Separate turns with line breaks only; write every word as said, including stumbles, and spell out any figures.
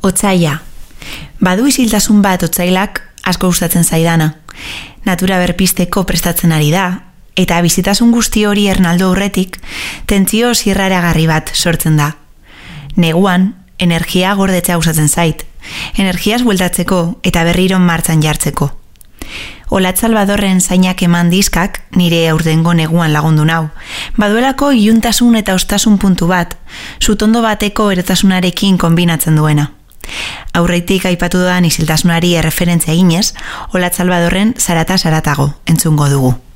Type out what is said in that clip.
Otsaila. Badu isiltasun bat otsailak asko gustatzen zaidana. Natura berpisteko prestatzen ari da, eta bizitasun guzti hori ernaldu aurretik, tentsio zirraragarri bat sortzen da. Neguan, energia gordetzea gustatzen zait, energiaz bueltatzeko eta berriro martxan jartzeko. Olatz Salvadorren zainak eman dizkak nire aurtengo neguan lagundu nau. Baduelako iluntasun eta ostasun puntu bat, sutondo bateko erotasunarekin konbinatzen duena. Aurreitik aipatu dudan isiltasunari erreferentzia eginez, Olatz Salvadorren Zarata Zaratago entzungo dugu.